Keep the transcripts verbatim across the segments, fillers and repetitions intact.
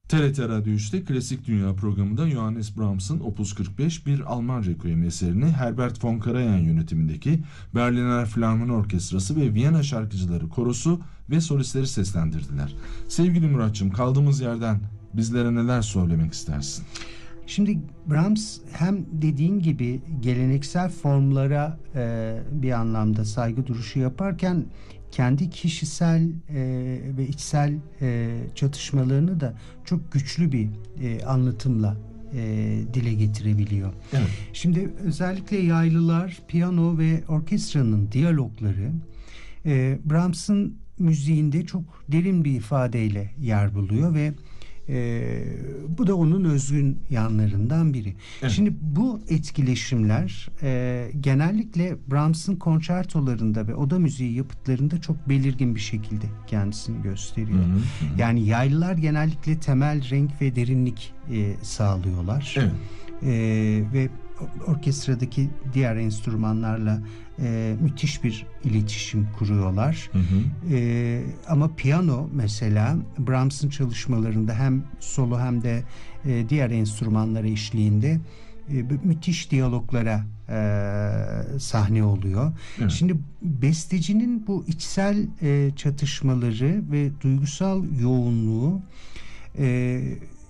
T R T Radyo üçte Klasik Dünya programında Johannes Brahms'ın Opus kırk beş bir Alman Requiem eserini Herbert von Karajan yönetimindeki Berliner Filarmoni Orkestrası ve Viyana Şarkıcıları Korosu ve solistleri seslendirdiler. Sevgili Muratçığım, kaldığımız yerden bizlere neler söylemek istersin? Şimdi Brahms hem dediğin gibi geleneksel formlara e, bir anlamda saygı duruşu yaparken kendi kişisel e, ve içsel e, çatışmalarını da çok güçlü bir e, anlatımla e, dile getirebiliyor. Evet. Şimdi özellikle yaylılar, piyano ve orkestranın diyalogları e, Brahms'ın müziğinde çok derin bir ifadeyle yer buluyor ve Ee, bu da onun özgün yanlarından biri. Evet. Şimdi bu etkileşimler e, genellikle Brahms'ın konçertolarında ve oda müziği yapıtlarında çok belirgin bir şekilde kendisini gösteriyor. Hı hı, hı. Yani yaylılar genellikle temel renk ve derinlik e, sağlıyorlar. Evet. E, ve orkestradaki diğer enstrümanlarla e, müthiş bir iletişim kuruyorlar. Hı hı. E, ama piyano mesela Brahms'ın çalışmalarında hem solo hem de e, diğer enstrümanlara eşliğinde e, müthiş diyaloglara e, sahne oluyor. Evet. Şimdi bestecinin bu içsel e, çatışmaları ve duygusal yoğunluğu e,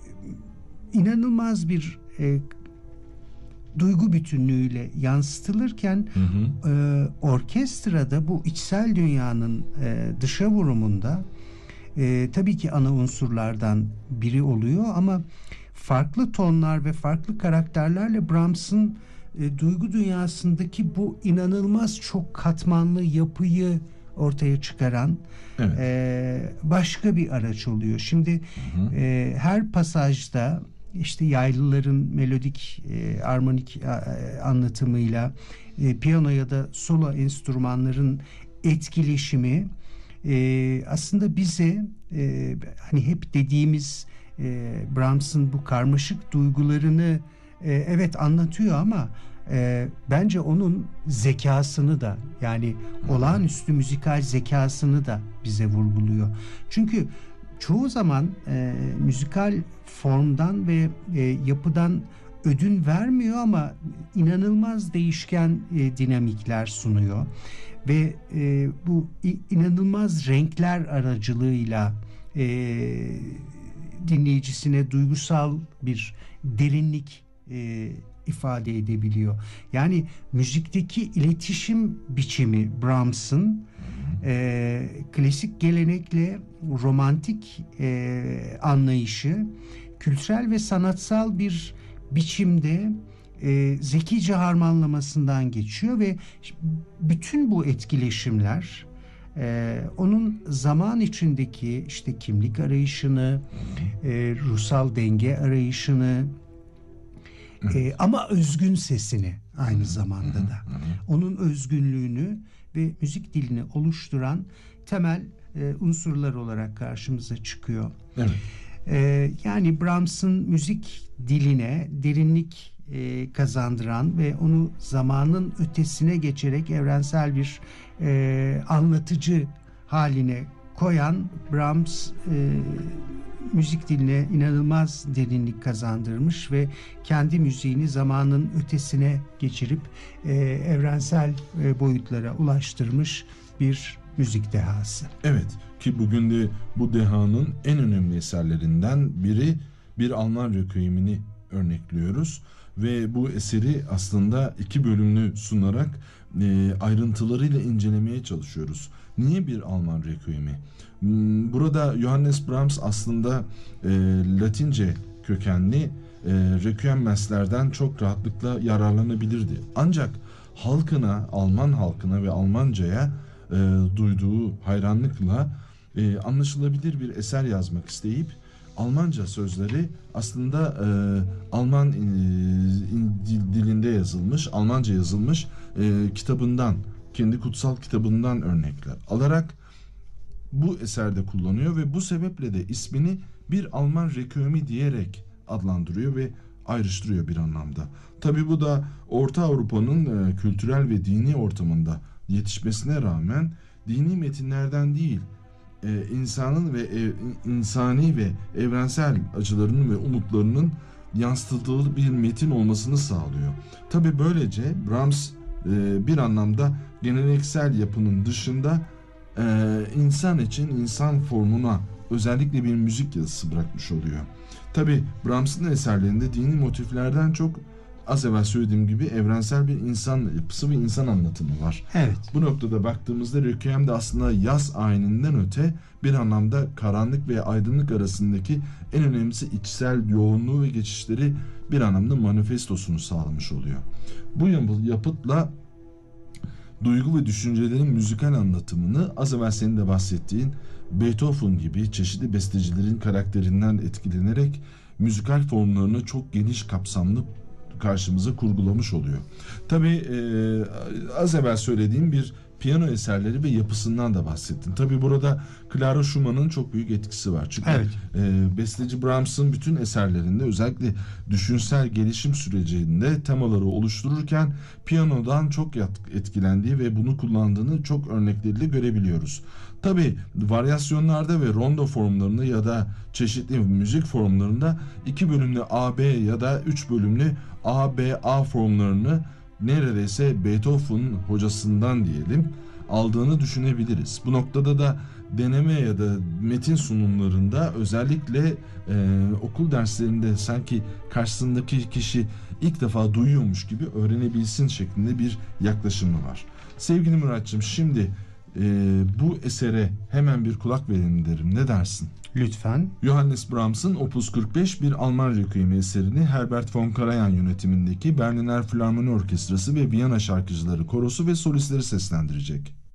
inanılmaz bir e, duygu bütünlüğüyle yansıtılırken hı hı. E, orkestrada bu içsel dünyanın e, dışa vurumunda e, tabii ki ana unsurlardan biri oluyor ama farklı tonlar ve farklı karakterlerle Brahms'ın e, duygu dünyasındaki bu inanılmaz çok katmanlı yapıyı ortaya çıkaran evet. e, başka bir araç oluyor. Şimdi hı hı. E, her pasajda İşte yaylıların melodik, e, armonik e, anlatımıyla e, piyano ya da solo enstrümanların etkileşimi e, aslında bize e, hani hep dediğimiz e, Brahms'ın bu karmaşık duygularını e, evet anlatıyor ama e, bence onun zekasını da yani olağanüstü müzikal zekasını da bize vurguluyor. Çünkü çoğu zaman e, müzikal formdan ve e, yapıdan ödün vermiyor ama inanılmaz değişken e, dinamikler sunuyor ve e, bu inanılmaz renkler aracılığıyla e, dinleyicisine duygusal bir derinlik e, ifade edebiliyor. Yani müzikteki iletişim biçimi Brahms'ın e, klasik gelenekle romantik e, anlayışı kültürel ve sanatsal bir biçimde e, zekice harmanlamasından geçiyor ve bütün bu etkileşimler e, onun zaman içindeki işte kimlik arayışını, e, ruhsal denge arayışını e, ama özgün sesini aynı zamanda da onun özgünlüğünü ve müzik dilini oluşturan temel e, unsurlar olarak karşımıza çıkıyor. Evet. E, yani Brahms'ın müzik diline derinlik e, kazandıran ve onu zamanın ötesine geçerek evrensel bir e, anlatıcı haline koyan Brahms e, müzik diline inanılmaz derinlik kazandırmış ve kendi müziğini zamanın ötesine geçirip e, evrensel e, boyutlara ulaştırmış bir müzik dehası. Evet, ki bugün de bu dehanın en önemli eserlerinden biri bir Alman Requiem'ini örnekliyoruz ve bu eseri aslında iki bölümlü sunarak e, ayrıntılarıyla incelemeye çalışıyoruz. Niye bir Alman Requiem'i? Burada Johannes Brahms aslında e, Latince kökenli e, Requiem'lerden çok rahatlıkla yararlanabilirdi. Ancak halkına, Alman halkına ve Almanca'ya e, duyduğu hayranlıkla e, anlaşılabilir bir eser yazmak isteyip Almanca sözleri aslında e, Alman e, dilinde yazılmış, Almanca yazılmış e, kitabından, kendi kutsal kitabından örnekler alarak bu eserde kullanıyor ve bu sebeple de ismini bir Alman Requiem'i diyerek adlandırıyor ve ayrıştırıyor bir anlamda. Tabii bu da Orta Avrupa'nın e, kültürel ve dini ortamında yetişmesine rağmen dini metinlerden değil, e, insanın ve ev, insani ve evrensel acılarının ve umutlarının yansıtıldığı bir metin olmasını sağlıyor. Tabii böylece Brahms e, bir anlamda geleneksel yapının dışında e, insan için insan formuna özellikle bir müzik yazısı bırakmış oluyor. Tabii Brahms'ın eserlerinde dini motiflerden çok, az evvel söylediğim gibi, evrensel bir insan yapısı ve insan anlatımı var. Evet. Bu noktada baktığımızda Requiem de aslında yaz ayininden öte bir anlamda karanlık ve aydınlık arasındaki en önemlisi içsel yoğunluğu ve geçişleri bir anlamda manifestosunu sağlamış oluyor. Bu yapıtla duygu ve düşüncelerin müzikal anlatımını az evvel senin de bahsettiğin Beethoven gibi çeşitli bestecilerin karakterinden etkilenerek müzikal formlarını çok geniş kapsamlı karşımıza kurgulamış oluyor. Tabii e, az evvel söylediğim bir piyano eserleri ve yapısından da bahsettin. Tabii burada Clara Schumann'ın çok büyük etkisi var. Çünkü evet. e, besteci Brahms'ın bütün eserlerinde özellikle düşünsel gelişim sürecinde temaları oluştururken piyanodan çok etkilendiği ve bunu kullandığını çok örnekleriyle görebiliyoruz. Tabii varyasyonlarda ve rondo formlarında ya da çeşitli müzik formlarında iki bölümlü A B ya da üç bölümlü A B A formlarını neredeyse Beethoven hocasından diyelim aldığını düşünebiliriz. Bu noktada da deneme ya da metin sunumlarında özellikle e, okul derslerinde sanki karşısındaki kişi ilk defa duyuyormuş gibi öğrenebilsin şeklinde bir yaklaşımı var. Sevgili Muratçığım, şimdi e, bu esere hemen bir kulak verelim derim. Ne dersin? Lütfen. Johannes Brahms'ın Opus kırk beş bir Alman Requiemi eserini Herbert von Karajan yönetimindeki Berliner Filarmoni Orkestrası ve Viyana Şarkıcıları Korosu ve solistleri seslendirecek.